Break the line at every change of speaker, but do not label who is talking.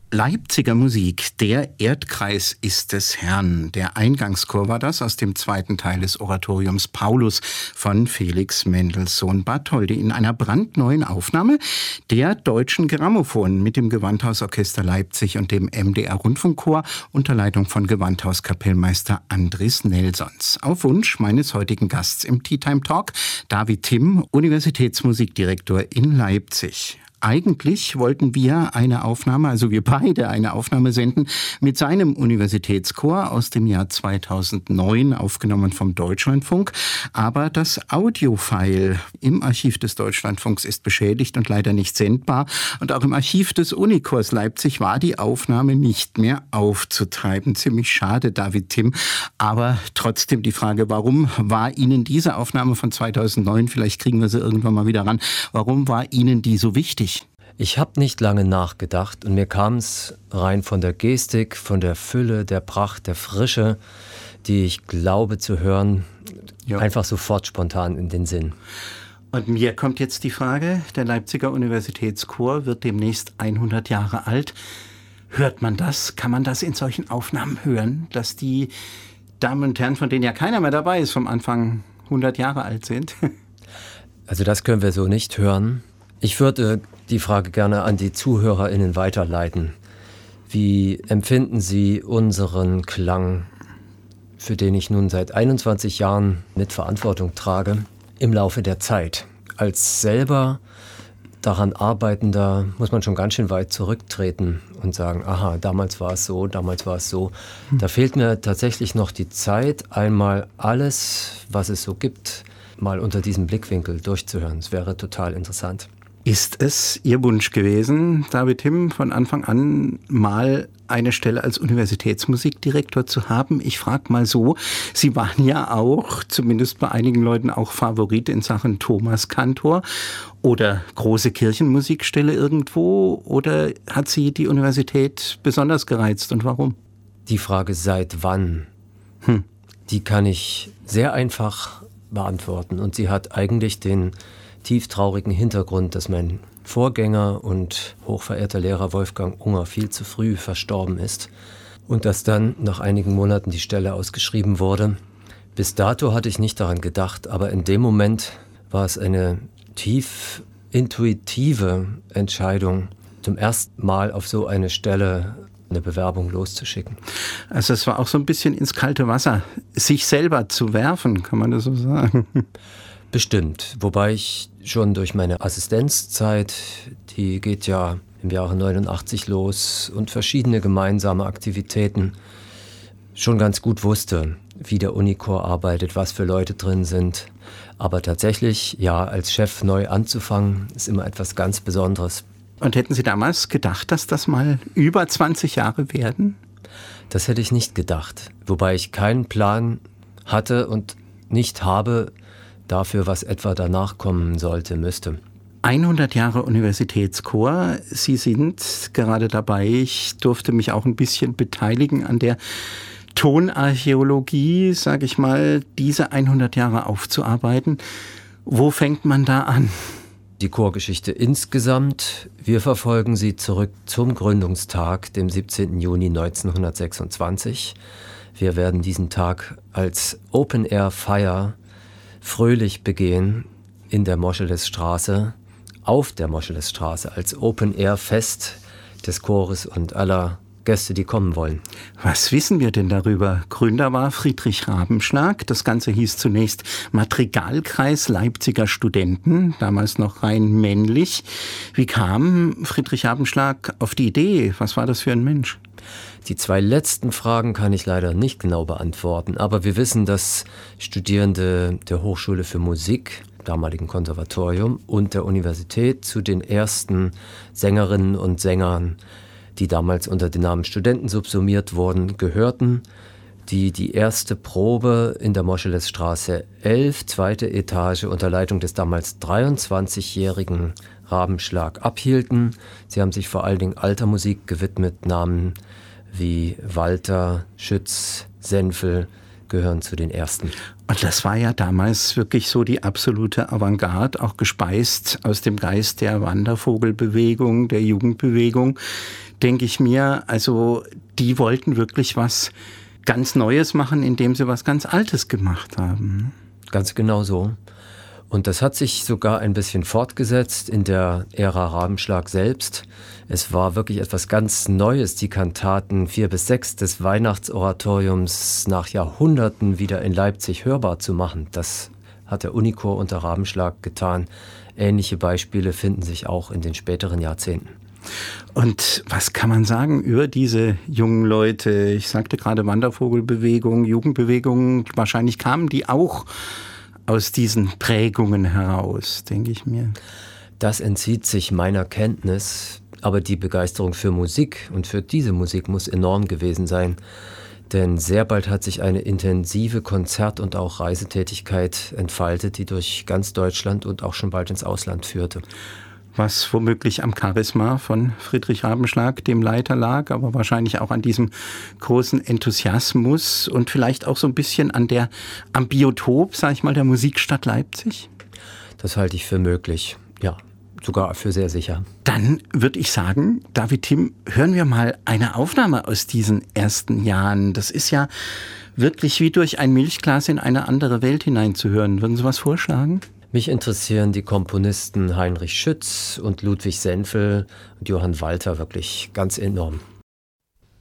Leipziger Musik, der Erdkreis ist des Herrn. Der Eingangschor war das aus dem zweiten Teil des Oratoriums Paulus von Felix Mendelssohn Bartholdy in einer brandneuen Aufnahme der Deutschen Grammophon mit dem Gewandhausorchester Leipzig und dem MDR Rundfunkchor unter Leitung von Gewandhauskapellmeister Andris Nelsons. Auf Wunsch meines heutigen Gasts im Tea Time Talk, David Timm, Universitätsmusikdirektor in Leipzig. Eigentlich wollten wir eine Aufnahme, also wir beide eine Aufnahme senden mit seinem Universitätschor aus dem Jahr 2009, aufgenommen vom Deutschlandfunk. Aber das Audiofile im Archiv des Deutschlandfunks ist beschädigt und leider nicht sendbar. Und auch im Archiv des Unichors Leipzig war die Aufnahme nicht mehr aufzutreiben. Ziemlich schade, David Timm. Aber trotzdem die Frage, warum war Ihnen diese Aufnahme von 2009, vielleicht kriegen wir sie irgendwann mal wieder ran, warum war Ihnen die so wichtig?
Ich habe nicht lange nachgedacht und mir kam es rein von der Gestik, von der Fülle, der Pracht, der Frische, die ich glaube zu hören, einfach sofort spontan in den Sinn.
Und mir kommt jetzt die Frage, der Leipziger Universitätschor wird demnächst 100 Jahre alt. Hört man das? Kann man das in solchen Aufnahmen hören, dass die Damen und Herren, von denen ja keiner mehr dabei ist, vom Anfang 100 Jahre alt sind?
Also das können wir so nicht hören. Ich würde die Frage gerne an die ZuhörerInnen weiterleiten. Wie empfinden Sie unseren Klang, für den ich nun seit 21 Jahren mit Verantwortung trage, im Laufe der Zeit? Als selber daran Arbeitender muss man schon ganz schön weit zurücktreten und sagen, aha, damals war es so, damals war es so. Da fehlt mir tatsächlich noch die Zeit, einmal alles, was es so gibt, mal unter diesem Blickwinkel durchzuhören. Es wäre total interessant.
Ist es Ihr Wunsch gewesen, David Timm, von Anfang an mal eine Stelle als Universitätsmusikdirektor zu haben? Ich frage mal so, Sie waren ja auch, zumindest bei einigen Leuten, auch Favorit in Sachen Thomas Kantor oder große Kirchenmusikstelle irgendwo. Oder hat Sie die Universität besonders gereizt und warum?
Die Frage, seit wann, die kann ich sehr einfach beantworten. Und sie hat eigentlich den tieftraurigen Hintergrund, dass mein Vorgänger und hochverehrter Lehrer Wolfgang Unger viel zu früh verstorben ist und dass dann nach einigen Monaten die Stelle ausgeschrieben wurde. Bis dato hatte ich nicht daran gedacht, aber in dem Moment war es eine tief intuitive Entscheidung, zum ersten Mal auf so eine Stelle eine Bewerbung loszuschicken.
Also es war auch so ein bisschen ins kalte Wasser, sich selber zu werfen, kann man das so sagen?
Bestimmt, wobei ich schon durch meine Assistenzzeit, die geht ja im Jahre 89 los, und verschiedene gemeinsame Aktivitäten schon ganz gut wusste, wie der Unichor arbeitet, was für Leute drin sind. Aber tatsächlich, ja, als Chef neu anzufangen, ist immer etwas ganz Besonderes.
Und hätten Sie damals gedacht, dass das mal über 20 Jahre werden?
Das hätte ich nicht gedacht, wobei ich keinen Plan hatte und nicht habe dafür, was etwa danach kommen sollte, müsste.
100 Jahre Universitätschor. Sie sind gerade dabei. Ich durfte mich auch ein bisschen beteiligen an der Tonarchäologie, sage ich mal, diese 100 Jahre aufzuarbeiten. Wo fängt man da an?
Die Chorgeschichte insgesamt, wir verfolgen sie zurück zum Gründungstag, dem 17. Juni 1926. Wir werden diesen Tag als Open-Air-Feier fröhlich begehen in der Moschelesstraße, auf der Moschelesstraße, als Open-Air-Fest des Chores und aller Gäste, die kommen wollen.
Was wissen wir denn darüber? Gründer war Friedrich Rabenschlag. Das Ganze hieß zunächst Madrigalkreis Leipziger Studenten, damals noch rein männlich. Wie kam Friedrich Rabenschlag auf die Idee? Was war das für ein Mensch?
Die zwei letzten Fragen kann ich leider nicht genau beantworten, aber wir wissen, dass Studierende der Hochschule für Musik, damaligen Konservatorium, und der Universität zu den ersten Sängerinnen und Sängern, die damals unter dem Namen Studenten subsumiert wurden, gehörten, die erste Probe in der Moschelesstraße 11, zweite Etage, unter Leitung des damals 23-jährigen Rabenschlag abhielten. Sie haben sich vor allen Dingen alter Musik gewidmet, Namen wie Walter, Schütz, Senfel gehören zu den ersten.
Und das war ja damals wirklich so die absolute Avantgarde, auch gespeist aus dem Geist der Wandervogelbewegung, der Jugendbewegung. denke ich mir, also die wollten wirklich was ganz Neues machen, indem sie was ganz Altes gemacht haben.
Ganz genau so. Und das hat sich sogar ein bisschen fortgesetzt in der Ära Rabenschlag selbst. Es war wirklich etwas ganz Neues, die Kantaten 4 bis 6 des Weihnachtsoratoriums nach Jahrhunderten wieder in Leipzig hörbar zu machen. Das hat der Unichor unter Rabenschlag getan. Ähnliche Beispiele finden sich auch in den späteren Jahrzehnten.
Und was kann man sagen über diese jungen Leute? Ich sagte gerade Wandervogelbewegung, Jugendbewegung, wahrscheinlich kamen die auch aus diesen Prägungen heraus, denke ich mir.
Das entzieht sich meiner Kenntnis, aber die Begeisterung für Musik und für diese Musik muss enorm gewesen sein. Denn sehr bald hat sich eine intensive Konzert- und auch Reisetätigkeit entfaltet, die durch ganz Deutschland und auch schon bald ins Ausland führte.
Was womöglich am Charisma von Friedrich Rabenschlag, dem Leiter, lag, aber wahrscheinlich auch an diesem großen Enthusiasmus und vielleicht auch so ein bisschen am Biotop, sag ich mal, der Musikstadt Leipzig?
Das halte ich für möglich, ja, sogar für sehr sicher.
Dann würde ich sagen, David Timm, hören wir mal eine Aufnahme aus diesen ersten Jahren. Das ist ja wirklich wie durch ein Milchglas in eine andere Welt hineinzuhören. Würden Sie was vorschlagen?
Mich interessieren die Komponisten Heinrich Schütz und Ludwig Senfel und Johann Walter wirklich ganz enorm.